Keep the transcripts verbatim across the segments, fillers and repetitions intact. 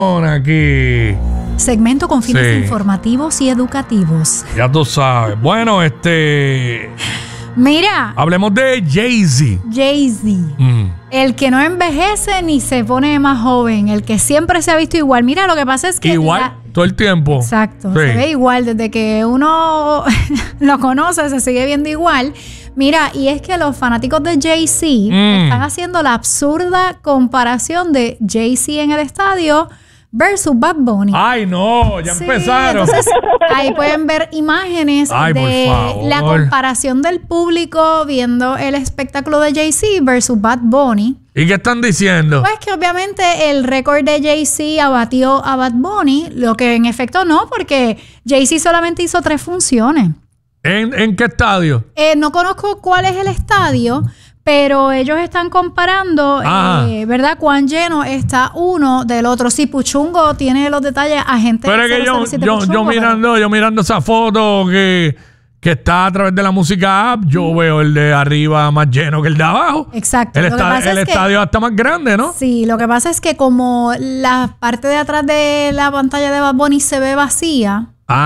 aquí. Segmento con fines Sí. informativos y educativos. Ya tú sabes. Bueno, este... Mira, hablemos de Jay-Z. Jay-Z. Mm. El que no envejece ni se pone más joven. El que siempre se ha visto igual. Mira, lo que pasa es que... Igual, la- todo el tiempo. Exacto. Sí. Se ve igual. Desde que uno lo conoce, se sigue viendo igual. Mira, y es que los fanáticos de Jay-Z Mm. están haciendo la absurda comparación de Jay-Z en el estadio versus Bad Bunny. Ay, no, ya Sí, empezaron. entonces, ahí pueden ver imágenes Ay, por de favor. la comparación del público viendo el espectáculo de Jay-Z versus Bad Bunny. ¿Y qué están diciendo? Pues que obviamente el récord de Jay-Z abatió a Bad Bunny, lo que en efecto no, porque Jay-Z solamente hizo tres funciones. ¿En, en qué estadio? Eh, no conozco cuál es el estadio, pero ellos están comparando, Ajá. eh, ¿verdad? Cuán lleno está uno del otro. Sí, Puchungo tiene los detalles a gente. Pero es que yo, yo, yo mirando, yo mirando esa foto que, que está a través de la música app, yo veo el de arriba más lleno que el de abajo. Exacto. El, Lo que esta- pasa el es que- estadio está más grande, ¿no? Sí, lo que pasa es que como la parte de atrás de la pantalla de Bad Bunny se ve vacía.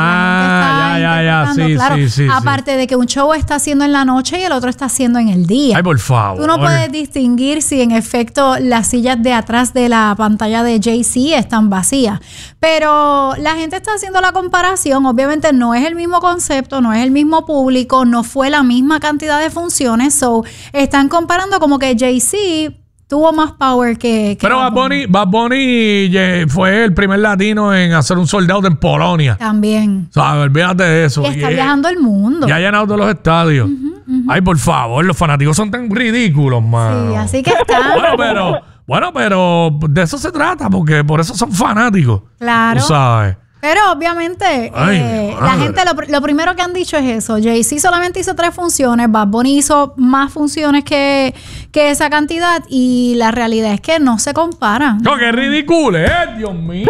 Ah, la gente ya, está ya, ya. interpretando, Sí, claro, sí, sí. sí. aparte de que un show está haciendo en la noche y el otro está haciendo en el día. Ay, por favor. Tú no puedes distinguir si en efecto las sillas de atrás de la pantalla de Jay-Z están vacías. Pero la gente está haciendo la comparación. Obviamente no es el mismo concepto, no es el mismo público, no fue la misma cantidad de funciones. So, están comparando como que Jay-Z tuvo más power que... que Pero Bad Bunny, Bad Bunny eh, fue el primer latino en hacer un sold out en Polonia. También. ¿Sabes? Olvídate de eso. Y está Y, eh, viajando el mundo. Y ha llenado todos los estadios. Ay, por favor, los fanáticos son tan ridículos, mano. Sí, así que está. Bueno, pero, bueno, pero de eso se trata, porque por eso son fanáticos. Claro. Tú sabes. Pero obviamente Ay, eh, mi la madre. gente lo, pr- lo primero que han dicho es eso. Jay-Z solamente hizo tres funciones, Bad Bunny hizo más funciones que, que esa cantidad y la realidad es que no se comparan. No, qué ridículo, ¿eh? Dios mío.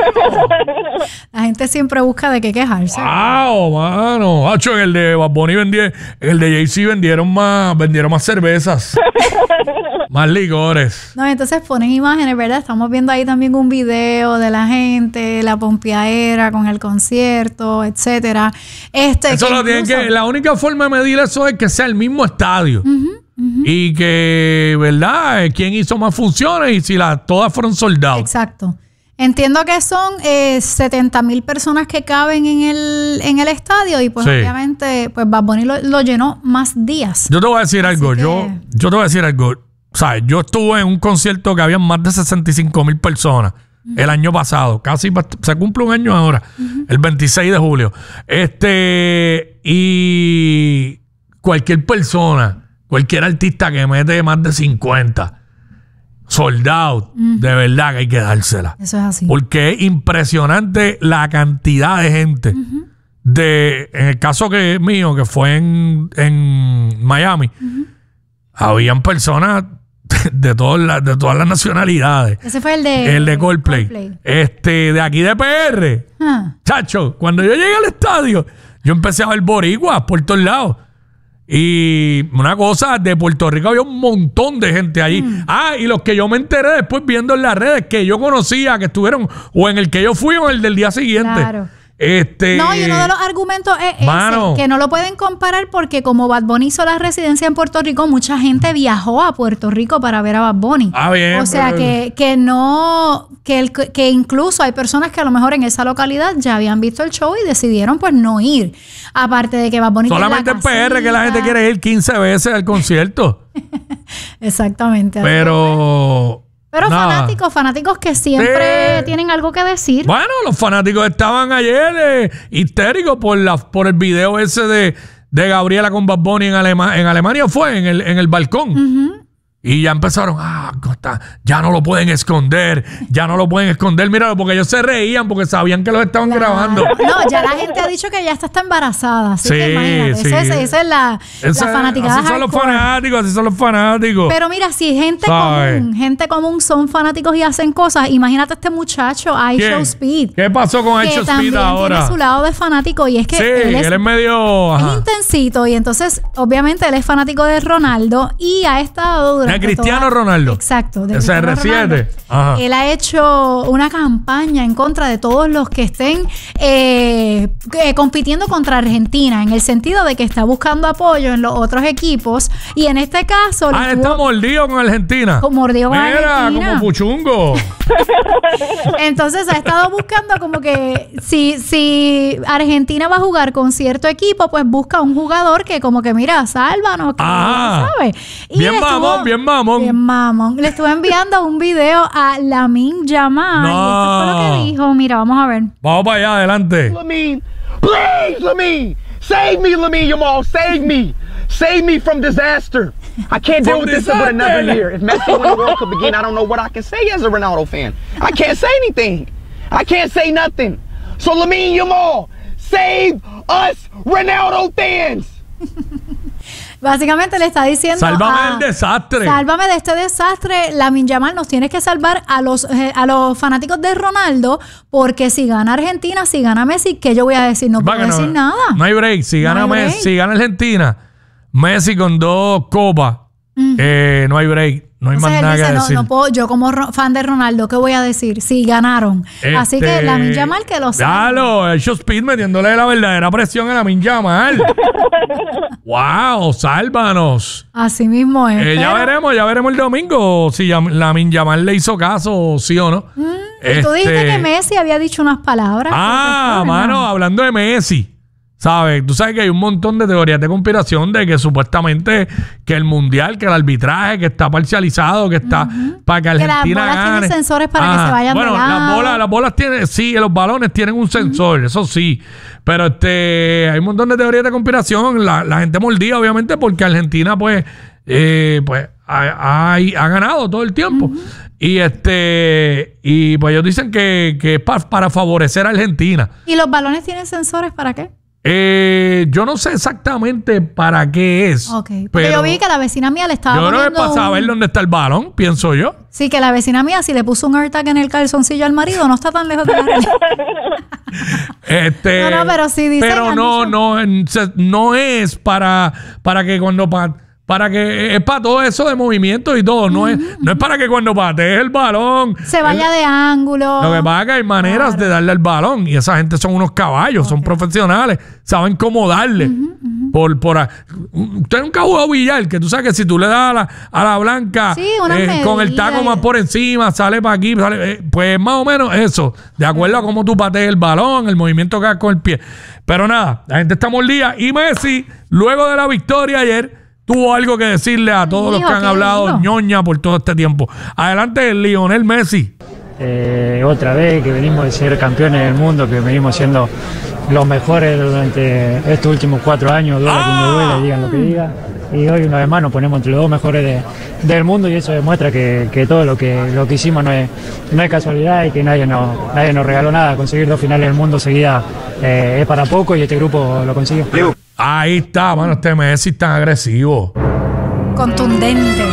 La gente siempre busca de qué quejarse. Wow, mano. Hacho, en el de Bad Bunny vendí, en el de Jay-Z vendieron más, vendieron más cervezas. Más licores. No, entonces ponen imágenes, ¿verdad? Estamos viendo ahí también un video de la gente, la pompeadera con el concierto, etcétera. Este, Eso que lo tienen incluso- que. La única forma de medir eso es que sea el mismo estadio. Y que, ¿verdad? Eh, ¿Quién hizo más funciones? Y si las todas fueron soldados. Exacto. Entiendo que son eh, setenta mil personas que caben en el, en el estadio y pues Sí. obviamente pues Bad Bunny lo, lo llenó más días. Yo te voy a decir algo. que- Yo, yo te voy a decir algo. ¿Sabes? Yo estuve en un concierto que había más de sesenta y cinco mil personas el año pasado. Casi va- se cumple un año ahora. El veintiséis de julio. Este. Y cualquier persona, cualquier artista que mete más de cincuenta soldados, de verdad que hay que dársela. Eso es así. Porque es impresionante la cantidad de gente. De, en el caso que es mío, que fue en, en Miami, habían personas de, de, todas las, de todas las nacionalidades. Ese fue el de... El de Coldplay. Este, de aquí de P R. Ah, Chacho, cuando yo llegué al estadio, yo empecé a ver boricuas por todos lados. Y una cosa, de Puerto Rico había un montón de gente allí. Ah, y los que yo me enteré después viendo en las redes que yo conocía, que estuvieron o en el que yo fui o en el del día siguiente. Claro. Este, no, y uno de los argumentos es ese, Mano. que no lo pueden comparar porque como Bad Bunny hizo la residencia en Puerto Rico, mucha gente viajó a Puerto Rico para ver a Bad Bunny. Ah, bien, o sea pero- que, que no, que, el, que incluso hay personas que a lo mejor en esa localidad ya habían visto el show y decidieron pues no ir. Aparte de que Bad Bunny tiene solamente la en P R que la gente casita. quiere ir quince veces al concierto. Exactamente. Pero. Pero nada. fanáticos, fanáticos que siempre Sí. tienen algo que decir. Bueno, los fanáticos estaban ayer eh, histéricos por la por el video ese de, de Gabriela con Bad Bunny en, Alema- en Alemania, fue en el, en el balcón. Y ya empezaron, ah, Costa, ya no lo pueden esconder, ya no lo pueden esconder. Míralo, porque ellos se reían porque sabían que los estaban grabando. No, ya la gente ha dicho que ya está, está embarazada. Así Sí, que imagínate. sí. Esa es, esa es la, Esa- la fanaticada así son los hardcore. fanáticos, así son los fanáticos. Pero mira, si gente ¿Sabes? común, gente común son fanáticos y hacen cosas, imagínate este muchacho, I ¿Quién? Show Speed. ¿Qué pasó con que I Show también Speed ahora? tiene su lado de fanático y es que Sí, él es, él es medio... es ajá. intensito y entonces obviamente él es fanático de Ronaldo y ha estado durante De Cristiano toda, Ronaldo. Exacto. De ese R siete. Ajá. Él ha hecho una campaña en contra de todos los que estén eh, eh, compitiendo contra Argentina, en el sentido de que está buscando apoyo en los otros equipos. Y en este caso... Ah, él está mordido con Argentina. Con mordido con Mira, Argentina. como puchungo. Entonces ha estado buscando como que si, si Argentina va a jugar con cierto equipo, pues busca un jugador que como que mira, sálvanos, que Ajá. ¿sabes? Y Bien le estuvo- mamón, bien mamón. Bien mamón. Le estuve enviando un video a Lamine Yamal No. y esto fue lo que dijo. Mira, vamos a ver. Vamos para allá, adelante. Lamine, please, Lamine, save me, Lamine Yamal, save me, save me from disaster. I can't deal From with this for another disaster. year. If Messi wins the World Cup again, I don't know what I can say as a Ronaldo fan. I can't say anything. I can't say nothing. So Lamine Yamal, save us, Ronaldo fans. Básicamente le está diciendo Sálvame a- del desastre. Sálvame de este desastre. Lamine Yamal, nos tienes que salvar a los, eh, a los fanáticos de Ronaldo, porque si gana Argentina, si gana Messi, ¿qué yo voy a decir? No Va puedo que no- decir nada. No hay break. Si No gana hay break. Messi, si gana Argentina, Messi con dos copas, eh, no hay break. No hay Entonces más él nada dice, que no, decir. no puedo, yo como ro- fan de Ronaldo, ¿qué voy a decir? Si ganaron. Así que Este, Lamine Yamal que lo sabe. Claro, el show speed metiéndole la verdadera presión a Lamine Yamal. Wow, sálvanos. Así mismo es. Eh, ya pero- veremos, ya veremos el domingo si Yam- Lamine Yamal le hizo caso, sí o no. Y tú dijiste Este, que Messi había dicho unas palabras. Ah, ¿Qué fue? mano, hablando de Messi, ¿sabes? Tú sabes que hay un montón de teorías de conspiración de que supuestamente que el mundial, que el arbitraje, que está parcializado, que está para que Que las Argentina bolas tienen gane. sensores para que se vayan de Bueno, lado. las bolas, las bolas tienen, sí, los balones tienen un sensor, eso sí. Pero este, hay un montón de teorías de conspiración. La, la gente mordida, obviamente, porque Argentina, pues, eh, pues, ha, ha- ha ganado todo el tiempo. Y este, y pues ellos dicen que, que es pa- para favorecer a Argentina. ¿Y los balones tienen sensores para qué? Eh, yo no sé exactamente para qué es. Ok. Porque pero yo vi que la vecina mía le estaba yo creo que es poniendo para saber un- dónde está el balón, pienso yo. Sí, que la vecina mía, si le puso un AirTag en el calzoncillo al marido, no está tan lejos de la realidad. Este, No, no, pero sí dicen, Pero han no, dicho- no, en- se- no es para, para que cuando pa- para que es para todo eso de movimiento y todo. No es, no es para que cuando patees el balón. Se vaya de ángulo. Lo que pasa es que hay maneras de darle al balón y esa gente son unos caballos, son profesionales, saben cómo darle. Por, por a- Usted nunca ha jugado billar, que tú sabes que si tú le das a la, a la blanca Sí, unas eh, con el medidas. taco más por encima, sale para aquí, sale, eh, pues más o menos eso, de acuerdo a cómo tú patees el balón, el movimiento que hagas con el pie. Pero nada, la gente está mordida y Messi, luego de la victoria ayer, tuvo algo que decirle a todos los Dijo, que han ¿qué hablado dijo? ñoña por todo este tiempo. Adelante, Lionel Messi. Eh, otra vez que venimos de ser campeones del mundo, que venimos siendo los mejores durante estos últimos cuatro años, duela quien me duele, digan lo que digan. Y hoy una vez más nos ponemos entre los dos mejores de- del mundo y eso demuestra que, que todo lo que, lo que hicimos no es, no es casualidad y que nadie nos, nadie nos regaló nada. Conseguir dos finales del mundo seguida eh, es para poco y este grupo lo consiguió. Ahí está, mano, este Messi tan agresivo. Contundente.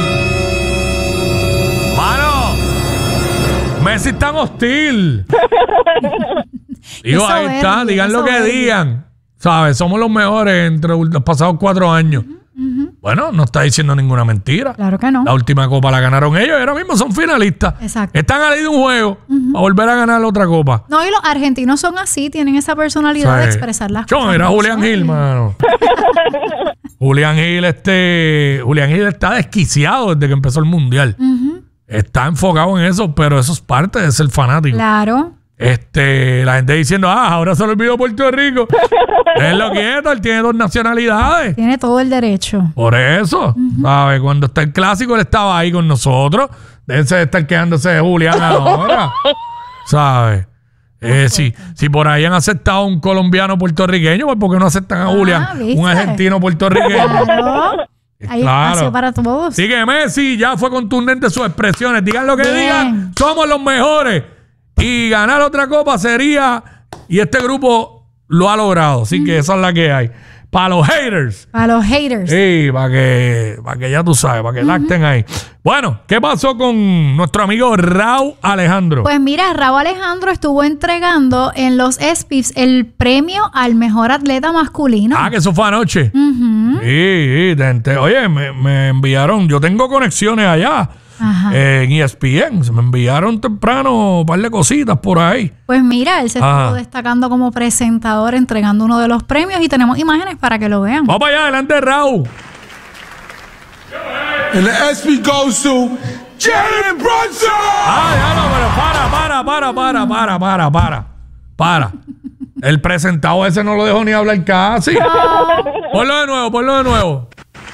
¡Mano! Messi es tan hostil. Digo, Qué ahí está, soberbio, digan qué lo que soberbio. digan. ¿Sabes? Somos los mejores entre los pasados cuatro años. Bueno, no está diciendo ninguna mentira. Claro que no. La última copa la ganaron ellos y ahora mismo son finalistas. Exacto. Están a ley de un juego a volver a ganar la otra copa. No, y los argentinos son así, tienen esa personalidad de expresar las Chon, cosas. era como Julián son. Gil, mano. Julián Gil, este. Julián Gil está desquiciado desde que empezó el mundial. Está enfocado en eso, pero eso es parte de ser fanático. Claro. Este, la gente diciendo, ah, ahora se le olvidó Puerto Rico. Déjenlo quieto, él tiene dos nacionalidades. Tiene todo el derecho. Por eso, ¿sabes? Cuando está el clásico, él estaba ahí con nosotros. Déjense de estar quedándose de Julián ahora. ¿Sabes? Eh, si, si por ahí han aceptado a un colombiano puertorriqueño, pues ¿por qué no aceptan a Julián? ¿viste? Un argentino puertorriqueño. Claro. Hay Claro. espacio para todos. Así que Messi ya fue contundente sus expresiones. Digan lo que Bien. digan, somos los mejores. Y ganar otra copa sería, y este grupo lo ha logrado. Así que esa es la que hay. para los haters. Para los haters. Sí, para que, para que ya tú sabes, para que lacten ahí. Bueno, ¿qué pasó con nuestro amigo Raúl Alejandro? Pues mira, Raúl Alejandro estuvo entregando en los E S P Ys el premio al mejor atleta masculino. Ah, que eso fue anoche. Ujú. Sí, sí, te- te- oye, me, me enviaron, yo tengo conexiones allá Ajá. eh, en E S P N, se me enviaron temprano un par de cositas por ahí. Pues mira, él se Ajá. estuvo destacando como presentador entregando uno de los premios y tenemos imágenes para que lo vean. Vamos para allá, adelante, Raúl. And the S P goes to Jalen Brunson! Ah, ya no, pero para, para, para, para, para, para, para, para. El presentado ese no lo dejó ni hablar casi. Ponlo de nuevo, ponlo de nuevo.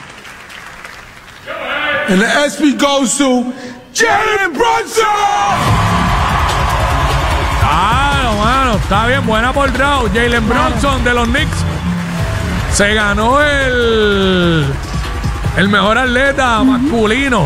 And the S P goes to Jalen Brunson! Ah, no, mano, está bien, buena por Raúl. Jalen Brunson de los Knicks se ganó el el mejor atleta masculino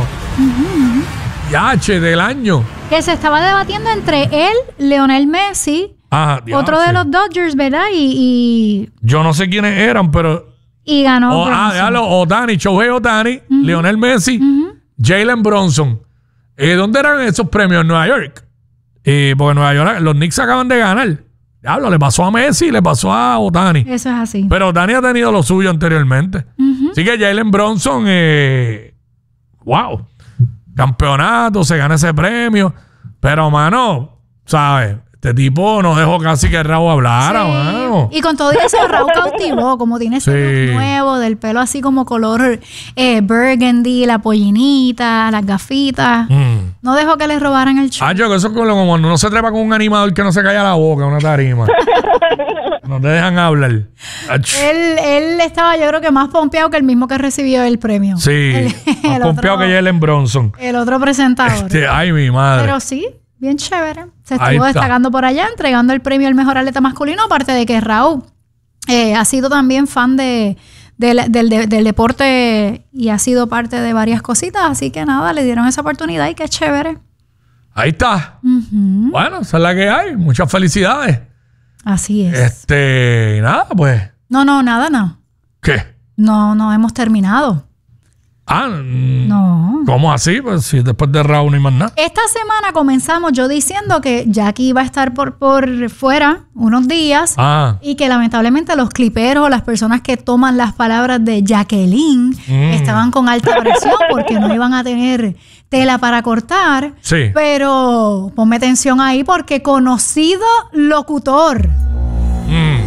Yache del año. Que se estaba debatiendo entre él, Lionel Messi, Ajá, otro diache. de los Dodgers, ¿verdad? Y, Yo no sé quiénes eran, pero y, y ganó. O, ah, Brunson. déjalo, Otani, Shohei Otani, Lionel Messi, Jalen Brunson. Eh, ¿Dónde eran esos premios? En Nueva York. Eh, porque en Nueva York los Knicks acaban de ganar. Diablo, le pasó a Messi y le pasó a Otani. Eso es así. Pero Otani ha tenido lo suyo anteriormente. Así que Jalen Brunson, eh, wow, campeonato, se gana ese premio. Pero, mano, ¿sabes? Este tipo no dejó casi que Raúl hablara, Sí. mano. Y con todo eso, Raúl cautivó, como tiene ese Sí. look nuevo, del pelo así como color eh, burgundy, la pollinita, las gafitas. Mm. No dejó que le robaran el show. Ah, yo que eso es como como cuando uno se trepa con un animador que no se calla la boca, una tarima. No te dejan hablar. Ach. Él, él estaba, yo creo que más pompeado que el mismo que recibió el premio. Sí, El, más el pompeado otro, que Jalen Brunson. el otro presentador. Este, ay, mi madre. Pero sí, bien chévere. Se Ahí estuvo está. destacando por allá, entregando el premio al mejor atleta masculino, aparte de que Raúl eh, ha sido también fan de, del, del, del- del deporte y ha sido parte de varias cositas, así que nada, le dieron esa oportunidad y qué chévere. Ahí está. Ujú. Bueno, esa es la que hay. Muchas felicidades. Así es. Este, nada, pues. No, no, nada, no. ¿Qué? No, no hemos terminado. Ah, mm, No. ¿cómo así? Pues si después de Raúl no hay más nada. Esta semana comenzamos yo diciendo que Jackie iba a estar por, por fuera unos días Ah, y que lamentablemente los cliperos o las personas que toman las palabras de Jacqueline Mm. estaban con alta presión porque no iban a tener tela para cortar. sí. Pero ponme atención ahí porque conocido locutor Mm.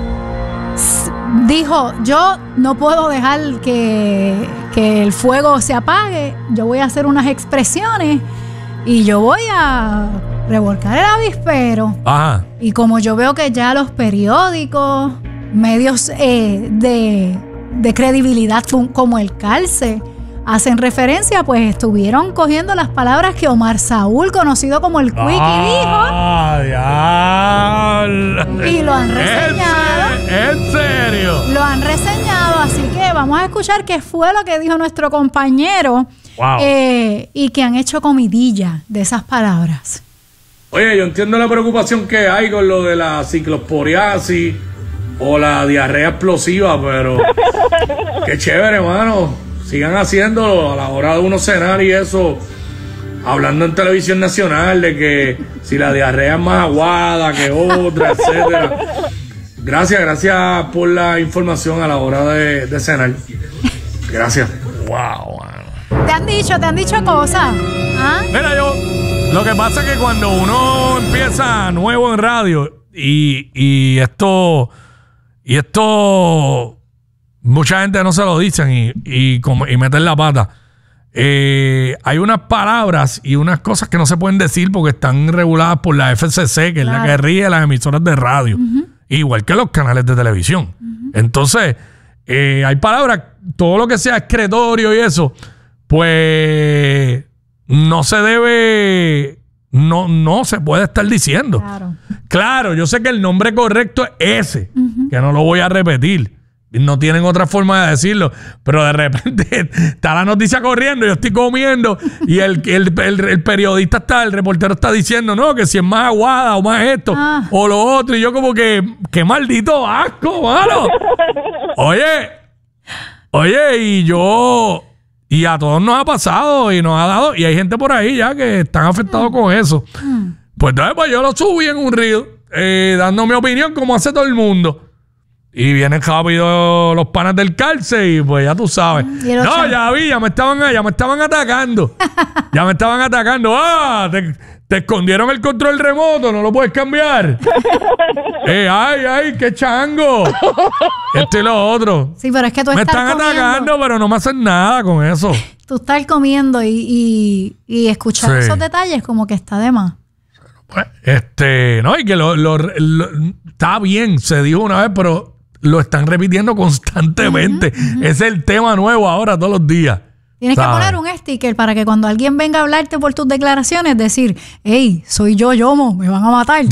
dijo, yo no puedo dejar que, que el fuego se apague, yo voy a hacer unas expresiones y yo voy a revolcar el avispero. Ajá. Y como yo veo que ya los periódicos, medios eh, de, de credibilidad cum- como el Calce, hacen referencia, pues estuvieron cogiendo las palabras que Omar Saúl, conocido como el Quickie, Ah, diablo. dijo y lo han ¿En reseñado. se- ¿En serio? Lo han reseñado, así que vamos a escuchar qué fue lo que dijo nuestro compañero Wow. eh, y que han hecho comidilla de esas palabras. Oye, yo entiendo la preocupación que hay con lo de la ciclosporiasis o la diarrea explosiva, pero qué chévere, hermano. Sigan haciéndolo a la hora de uno cenar y eso. Hablando en televisión nacional de que si la diarrea es más aguada que otra, etcétera. Gracias, gracias por la información a la hora de, de cenar. Gracias. Wow, mano. Te han dicho, te han dicho cosas. ¿Ah? Mira, yo, lo que pasa es que cuando uno empieza nuevo en radio y, y esto, y esto, mucha gente no se lo dicen y, y, como- y meten la pata. Eh, hay unas palabras y unas cosas que no se pueden decir porque están reguladas por la F C C, que es la Claro. que rige las emisoras de radio, igual que los canales de televisión. Entonces, eh, hay palabras, todo lo que sea excretorio y eso, pues no se debe, no, no se puede estar diciendo. Claro. Claro, yo sé que el nombre correcto es ese, que no lo voy a repetir. no tienen otra forma de decirlo, pero de repente está la noticia corriendo, yo estoy comiendo y el, el, el, el periodista está, el reportero está diciendo, no, que si es más aguada o más esto ah. o lo otro, y yo como que, qué maldito asco, mano. Oye, oye, y yo, y a todos nos ha pasado y nos ha dado, y hay gente por ahí ya que están afectados mm. con eso. Mm. Pues entonces pues yo lo subí en un reel, eh, dando mi opinión como hace todo el mundo. Y vienen rápido los panas del cárcel y pues ya tú sabes. No, chan- ya vi, ya me estaban, ya me estaban atacando. ya me estaban atacando. Ah, te, te escondieron el control remoto, no lo puedes cambiar. eh, ay, ay, qué chango. Esto y lo otro. Sí, pero es que tú me estás están comiendo, atacando, pero no me hacen nada con eso. Tú estás comiendo y, y, y escuchar sí. esos detalles como que está de más. Pues, este, no, y que lo, lo, lo, está bien, se dijo una vez, pero lo están repitiendo constantemente. Uh-huh, uh-huh. Es el tema nuevo ahora, todos los días. Tienes ¿sabes? que poner un sticker para que cuando alguien venga a hablarte por tus declaraciones, decir, hey, soy yo, Yomo, me van a matar.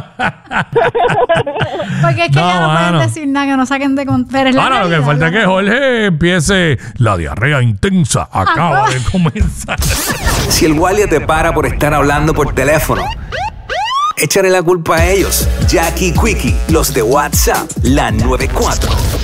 Porque es que no, ya no mano. pueden decir nada, que no saquen de contexto. Ahora lo que falta es que Jorge empiece. La diarrea intensa acaba de comenzar. Si el guardia te para por estar hablando por teléfono, échale la culpa a ellos. Jackie Quickie, los de WhatsApp, la noventa y cuatro.